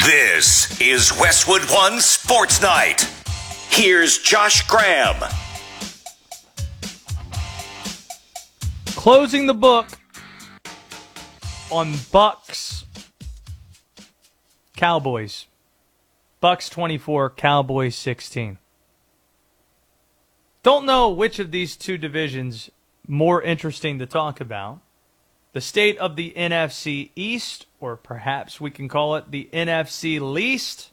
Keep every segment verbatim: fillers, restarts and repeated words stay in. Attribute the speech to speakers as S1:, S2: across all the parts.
S1: This is Westwood One Sports Night. Here's Josh Graham.
S2: Closing the book on Bucks Cowboys. Bucks twenty-four, Cowboys sixteen. Don't know which of these two divisions more interesting to talk about. The state of the N F C East, or perhaps we can call it the N F C least.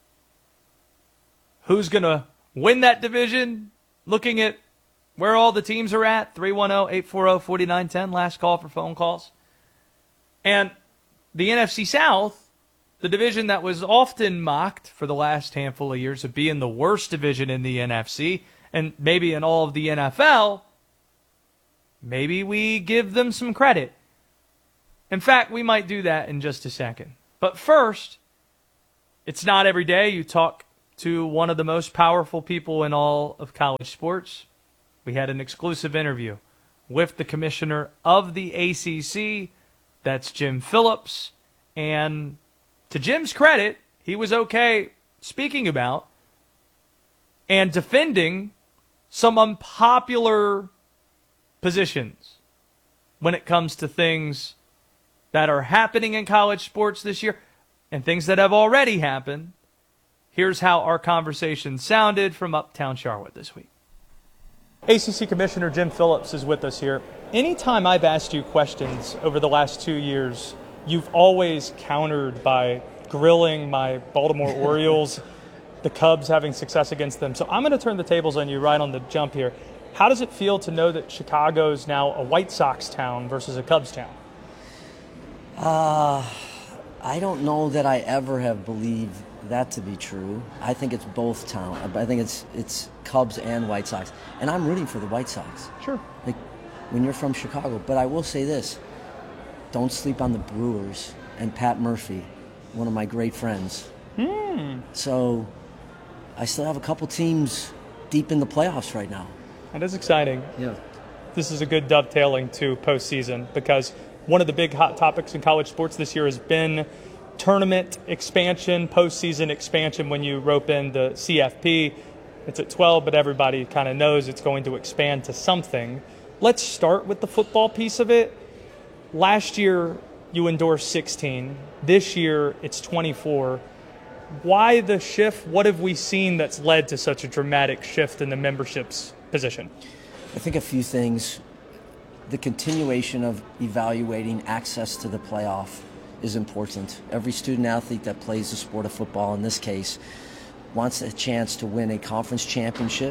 S2: Who's going to win that division? Looking at where all the teams are at, three one zero, eight four zero, four nine one zero, last call for phone calls. And the N F C South, the division that was often mocked for the last handful of years of being the worst division in the N F C, and maybe in all of the N F L, maybe we give them some credit. In fact, we might do that in just a second. But first, it's not every day you talk to one of the most powerful people in all of college sports. We had an exclusive interview with the commissioner of the A C C. That's Jim Phillips. And to Jim's credit, he was okay speaking about and defending some unpopular positions when it comes to things that are happening in college sports this year and things that have already happened. Here's how our conversation sounded from Uptown Charlotte this week. A C C Commissioner Jim Phillips is with us here. Anytime I've asked you questions over the last two years, you've always countered by grilling my Baltimore Orioles, the Cubs having success against them. So I'm going to turn the tables on you right on the jump here. How does it feel to know that Chicago is now a White Sox town versus a Cubs town?
S3: Uh, I don't know that I ever have believed that to be true. I think it's both town. I think it's it's Cubs and White Sox. And I'm rooting for the White Sox.
S2: Sure.
S3: Like, when you're from Chicago. But I will say this. Don't sleep on the Brewers and Pat Murphy, one of my great friends.
S2: Hmm.
S3: So I still have a couple teams deep in the playoffs right now.
S2: That is exciting.
S3: Yeah.
S2: This is a good dovetailing to postseason because one of the big hot topics in college sports this year has been tournament expansion, postseason expansion when you rope in the C F P. It's at twelve, but everybody kind of knows it's going to expand to something. Let's start with the football piece of it. Last year, you endorsed sixteen. This year, it's twenty-four. Why the shift? What have we seen that's led to such a dramatic shift in the membership's position?
S3: I think a few things. The continuation of evaluating access to the playoff is important. Every student athlete that plays the sport of football, in this case, wants a chance to win a conference championship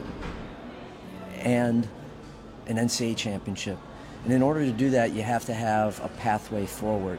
S3: and an N C double A championship. And in order to do that, you have to have a pathway forward.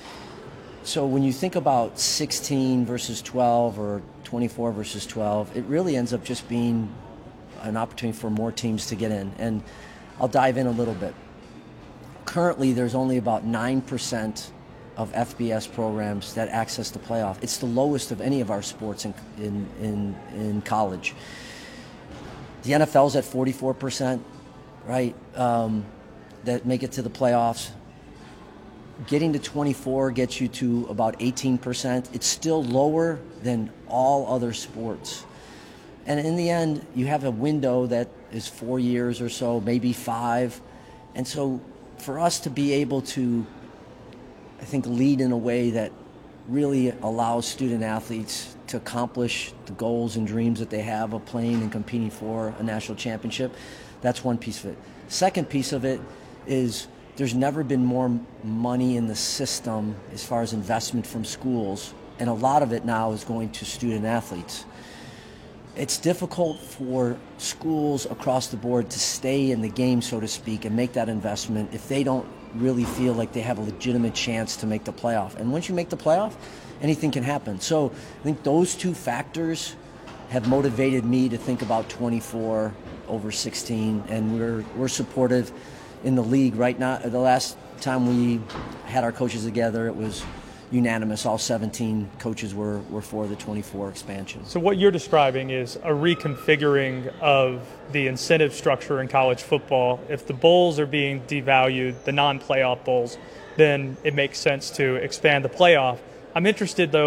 S3: So when you think about sixteen versus twelve or twenty-four versus twelve, it really ends up just being an opportunity for more teams to get in. And I'll dive in a little bit. Currently, there's only about nine percent of F B S programs that access the playoff. It's the lowest of any of our sports in, in, in, in college. The N F L's at forty-four percent, right, um, that make it to the playoffs. Getting to twenty-four gets you to about eighteen percent. It's still lower than all other sports. And in the end, you have a window that is four years or so, maybe five. And so for us to be able to, I think, lead in a way that really allows student athletes to accomplish the goals and dreams that they have of playing and competing for a national championship, that's one piece of it. Second piece of it is there's never been more money in the system as far as investment from schools, and a lot of it now is going to student athletes. It's difficult for schools across the board to stay in the game, so to speak, and make that investment if they don't really feel like they have a legitimate chance to make the playoff. And once you make the playoff, anything can happen. So I think those two factors have motivated me to think about twenty-four over sixteen, and we're we're supportive in the league right now. The last time we had our coaches together, it was unanimous. All seventeen coaches were, were for the twenty-four expansion.
S2: So what you're describing is a reconfiguring of the incentive structure in college football. If the bowls are being devalued, the non-playoff bowls, then it makes sense to expand the playoff. I'm interested, though,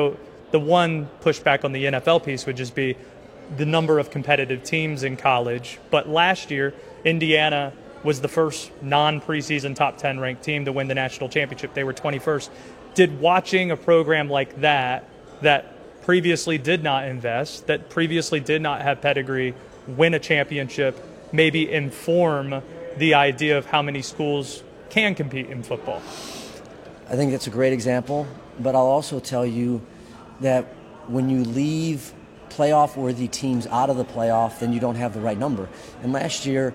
S4: The one pushback on the N F L piece would just be the number of competitive teams in college. But last year, Indiana was the first non-preseason top ten ranked team to win the national championship. They were twenty-first. Did watching a program like that, that previously did not invest, that previously did not have pedigree, win a championship, maybe inform the idea of how many schools can compete in football?
S3: I think that's a great example, but I'll also tell you that when you leave playoff-worthy teams out of the playoff, then you don't have the right number. And last year,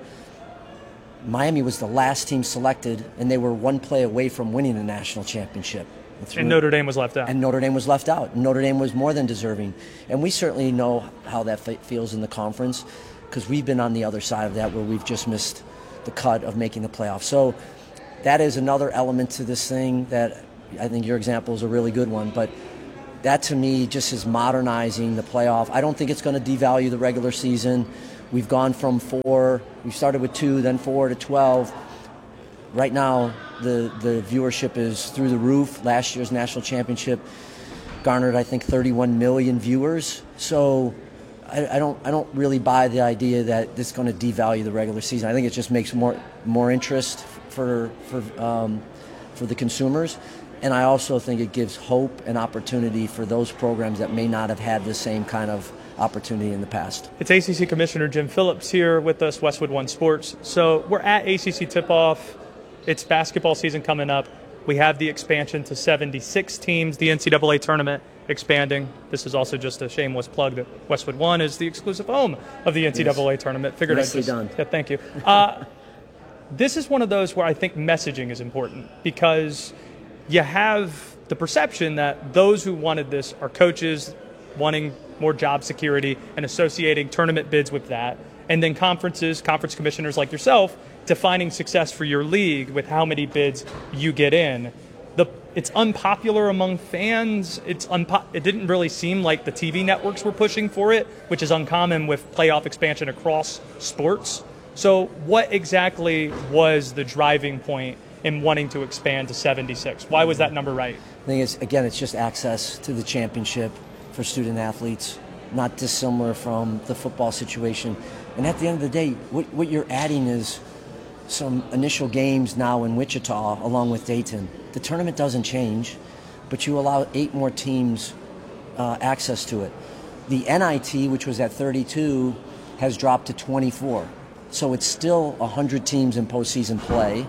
S3: Miami was the last team selected, and they were one play away from winning the national championship.
S4: And Notre Dame was left out.
S3: And Notre Dame was left out. Notre Dame was more than deserving. And we certainly know how that feels in the conference, because we've been on the other side of that where we've just missed the cut of making the playoffs. So that is another element to this thing that I think your example is a really good one. But that to me just is modernizing the playoff. I don't think it's going to devalue the regular season. We've gone from four, we started with two, then four to twelve. Right now, the, the viewership is through the roof. Last year's national championship garnered, I think, thirty-one million viewers. So I, I don't I don't really buy the idea that this is going to devalue the regular season. I think it just makes more more interest for for um, for the consumers. And I also think it gives hope and opportunity for those programs that may not have had the same kind of opportunity in the past.
S4: It's A C C Commissioner Jim Phillips here with us, Westwood One Sports. So we're at A C C tip-off. It's basketball season coming up. We have the expansion to seventy-six teams, the N C double A tournament expanding. This is also just a shameless plug that Westwood One is the exclusive home of the N C double A yes. tournament. Figured
S3: Nicely
S4: I'd just,
S3: done.
S4: Yeah, thank you. Uh, this is one of those where I think messaging is important, because you have the perception that those who wanted this are coaches wanting more job security and associating tournament bids with that, and then conferences, conference commissioners like yourself, defining success for your league with how many bids you get in. The it's unpopular among fans. It's unpo- It didn't really seem like the T V networks were pushing for it, which is uncommon with playoff expansion across sports. So what exactly was the driving point in wanting to expand to seventy-six? Why was that number right?
S3: I think it's, again, it's just access to the championship for student athletes, not dissimilar from the football situation. And at the end of the day, what, what you're adding is some initial games now in Wichita along with Dayton. The tournament doesn't change, but you allow eight more teams uh, access to it. The N I T, which was at thirty-two, has dropped to twenty-four. So it's still one hundred teams in postseason play,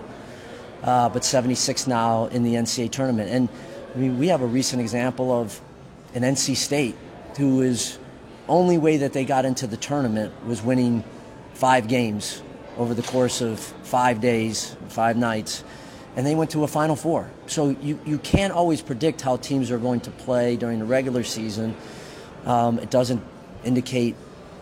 S3: uh, but seventy-six now in the N C double A tournament. And I mean, we have a recent example of an N C State who is only way that they got into the tournament was winning five games over the course of five days, five nights, and they went to a Final Four. So you, you can't always predict how teams are going to play during the regular season. Um, it doesn't indicate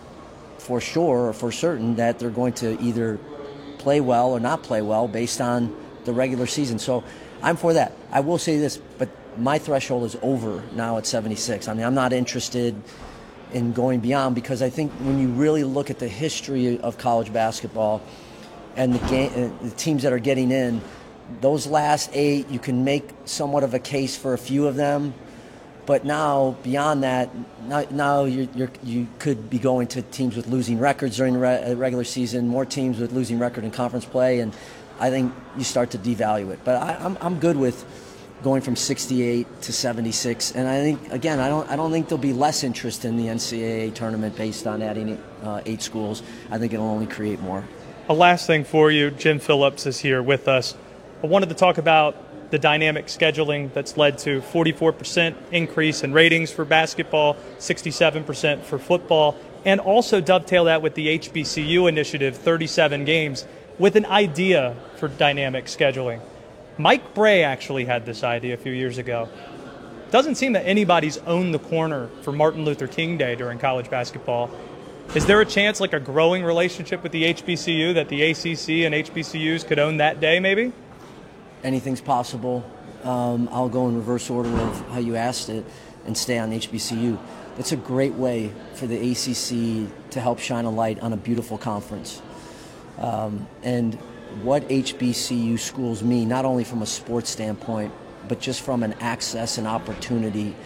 S3: for sure or for certain that they're going to either play well or not play well based on the regular season. So I'm for that. I will say this, but my threshold is over now at seventy-six. I mean, I'm not interested in going beyond, because I think when you really look at the history of college basketball and the game, the teams that are getting in, those last eight, you can make somewhat of a case for a few of them. But now, beyond that, now, now you're, you're, you could be going to teams with losing records during the re- regular season, more teams with losing record in conference play, and I think you start to devalue it. But I, I'm, I'm good with going from sixty-eight to seventy-six, and I think again, I don't, I don't think there'll be less interest in the N C double A tournament based on adding uh, eight schools. I think it'll only create more.
S4: A last thing for you, Jim Phillips is here with us. I wanted to talk about the dynamic scheduling that's led to forty-four percent increase in ratings for basketball, sixty-seven percent for football, and also dovetail that with the H B C U initiative, thirty-seven games, with an idea for dynamic scheduling. Mike Bray actually had this idea a few years ago. Doesn't seem that anybody's owned the corner for Martin Luther King Day during college basketball. Is there a chance, like a growing relationship with the H B C U, that the A C C and H B C Us could own that day maybe?
S3: Anything's possible. Um, I'll go in reverse order of how you asked it and stay on H B C U. It's a great way for the A C C to help shine a light on a beautiful conference. Um, and what H B C U schools mean, not only from a sports standpoint, but just from an access and opportunity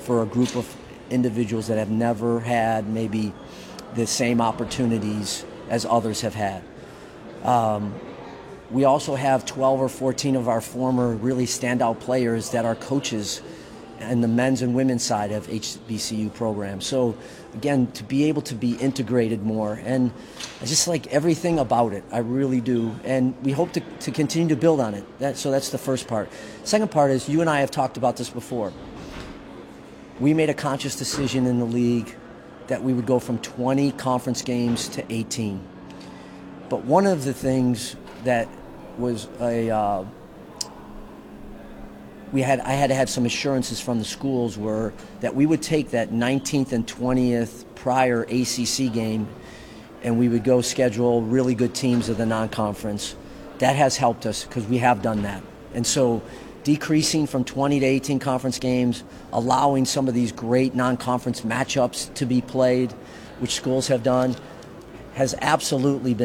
S3: for a group of individuals that have never had maybe the same opportunities as others have had. Um, we also have twelve or fourteen of our former really standout players that are coaches in the men's and women's side of H B C U programs. So again, to be able to be integrated more, and I just like everything about it. I really do, and we hope to, to continue to build on it. That, so that's the first part. Second part is, you and I have talked about this before. We made a conscious decision in the league that we would go from twenty conference games to eighteen. But one of the things that was a uh, we had I had to have some assurances from the schools were that we would take that nineteenth and twentieth prior A C C game, and we would go schedule really good teams of the non-conference. That has helped us because we have done that. And so decreasing from twenty to eighteen conference games, allowing some of these great non-conference matchups to be played, which schools have done, has absolutely been